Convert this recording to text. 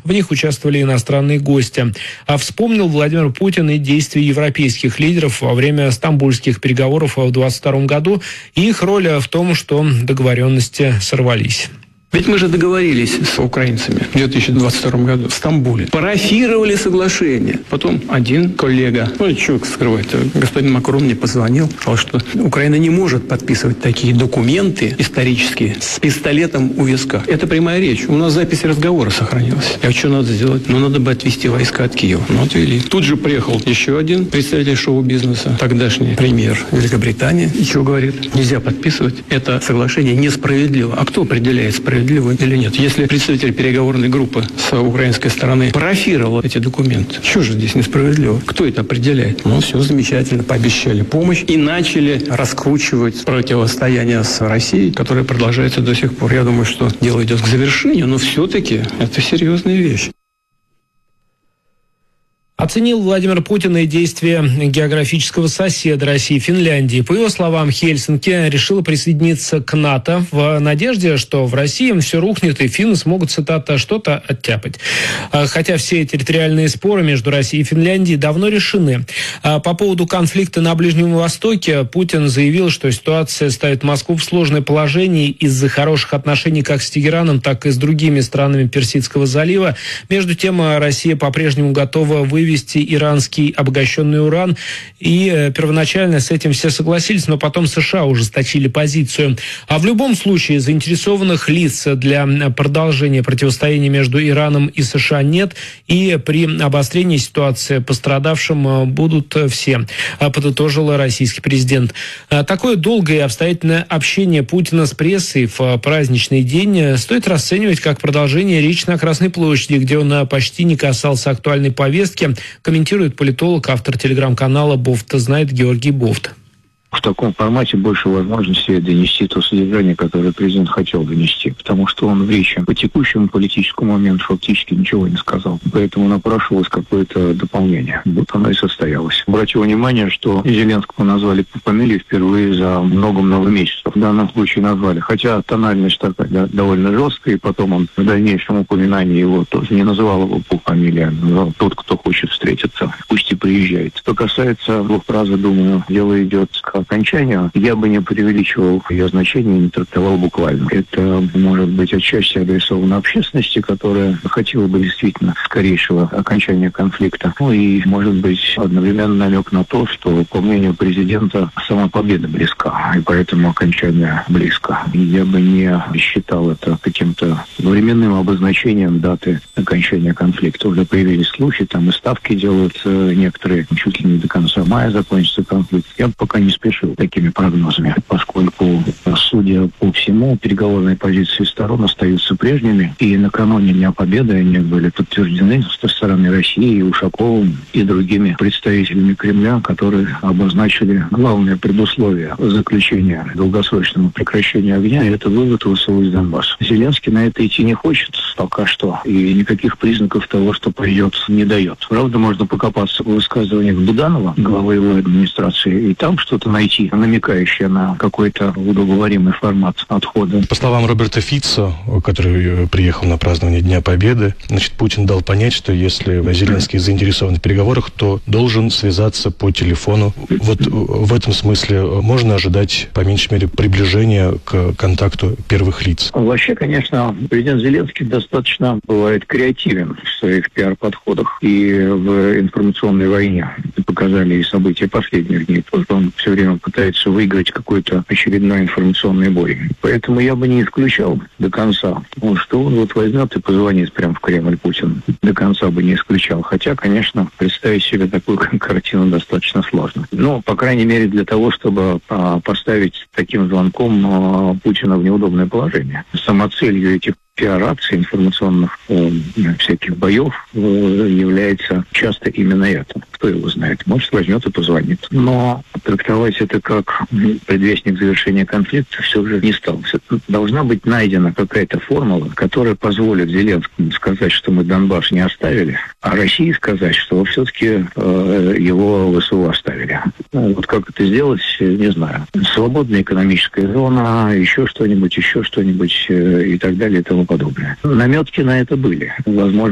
В них участвовали иностранные гости. А вспомнил Владимир Путин и действия европейских лидеров во время стамбульских переговоров в 2022 году и их роль в том, что договоренности сорвались. Ведь мы же договорились с украинцами в 2022 году в Стамбуле. Парафировали соглашение. Потом один коллега, чего скрывать, господин Макрон мне позвонил, сказал, что Украина не может подписывать такие документы исторические с пистолетом у виска. Это прямая речь. У нас запись разговора сохранилась. А что надо сделать? Надо бы отвести войска от Киева. Отвели. Тут же приехал еще один представитель шоу-бизнеса, тогдашний премьер Великобритании. И чего говорит? Нельзя подписывать. Это соглашение несправедливо. А кто определяет справедливо или нет? Если представитель переговорной группы с украинской стороны парафировал эти документы, что же здесь несправедливо? Кто это определяет? Все замечательно, пообещали помощь и начали раскручивать противостояние с Россией, которое продолжается до сих пор. Я думаю, что дело идет к завершению, но все-таки это серьезная вещь. Оценил Владимир Путин и действия географического соседа России Финляндии. По его словам, Хельсинки решила присоединиться к НАТО в надежде, что в России все рухнет и финны смогут, цитата, что-то оттяпать. Хотя все территориальные споры между Россией и Финляндией давно решены. По поводу конфликта на Ближнем Востоке Путин заявил, что ситуация ставит Москву в сложное положение из-за хороших отношений как с Тегераном, так и с другими странами Персидского залива. Между тем, Россия по-прежнему готова вывести иранский обогащенный уран. И первоначально с этим все согласились, но потом США ужесточили позицию. А в любом случае заинтересованных лиц для продолжения противостояния между Ираном и США нет. И при обострении ситуации пострадавшим будут все, подытожил российский президент. Такое долгое и обстоятельное общение Путина с прессой в праздничный день стоит расценивать как продолжение речи на Красной площади, где он почти не касался актуальной повестки, комментирует политолог, автор телеграм-канала «Бофт знает» Георгий Бофт. В таком формате больше возможностей донести то содержание, которое президент хотел донести. Потому что он в речи по текущему политическому моменту фактически ничего не сказал. Поэтому напрашивалось какое-то дополнение. Вот оно и состоялось. Обратил внимание, что Зеленского назвали по фамилии впервые за много-много месяцев. В данном случае назвали. Хотя тональность такая довольно жесткая. И потом он в дальнейшем упоминании его тоже не называл его по фамилии, а назвал тот, кто хочет встретиться. Пусть и приезжает. Что касается двух фразы, думаю, дело идет к окончанию, я бы не преувеличивал ее значение, не трактовал буквально. Это может быть отчасти адресовано общественности, которая хотела бы действительно скорейшего окончания конфликта. И может быть одновременно намек на то, что, по мнению президента, сама победа близка, и поэтому окончание близко. Я бы не считал это каким-то временным обозначением даты окончания конфликта. Уже появились слухи, там и ставки делают некоторые, чуть ли не до конца мая закончится конфликт. Я пока не спешу такими прогнозами, поскольку, судя по всему, переговорные позиции сторон остаются прежними, и накануне Дня Победы они были подтверждены со стороны России, и Ушаковым, и другими представителями Кремля, которые обозначили главное предусловие заключения долгосрочного прекращения огня, и это вывод ВСУ из Донбасса. Зеленский на это идти не хочет пока что, и никаких признаков того, что пойдет, не дает. Правда, можно покопаться в высказываниях Буданова, главы его администрации, и там что-то найти, намекающее на какой-то удобоваримый формат отхода. По словам Роберта Фицо, который приехал на празднование Дня Победы, Путин дал понять, что если Зеленский заинтересован в переговорах, то должен связаться по телефону. Вот в этом смысле можно ожидать, по меньшей мере, приближения к контакту первых лиц? Вообще, конечно, президент Зеленский достаточно бывает креативен в своих пиар-подходах и в информационной войне. Показали и события последних дней. Просто он все время пытается выиграть какой-то очередной информационный бой. Поэтому я бы не исключал до конца, что он вот возьмет и позвонит прямо в Кремль Путин. До конца бы не исключал. Хотя, конечно, представить себе такую картину достаточно сложно. Но, по крайней мере, для того, чтобы поставить таким звонком Путина в неудобное положение. Самоцелью этих пиар-акций, информационных всяких боев является часто именно это. Кто его знает? Может, возьмет и позвонит. Но трактовать это как предвестник завершения конфликта все же не стал. Должна быть найдена какая-то формула, которая позволит Зеленскому сказать, что мы Донбасс не оставили, а России сказать, что все-таки его ВСУ оставили. Вот как это сделать, не знаю. Свободная экономическая зона, еще что-нибудь и так далее и тому подобное. Наметки на это были. Возможно,